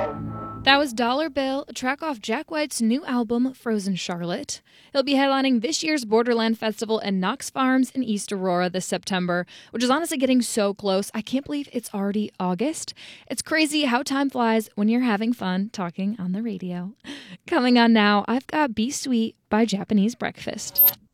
That was Dollar Bill, a track off Jack White's new album, Frozen Charlotte. He'll be headlining this year's Borderland Festival in Knox Farms in East Aurora this September, which is honestly getting so close. I can't believe it's already August. It's crazy how time flies when you're having fun talking on the radio. Coming on now, I've got Be Sweet by Japanese Breakfast.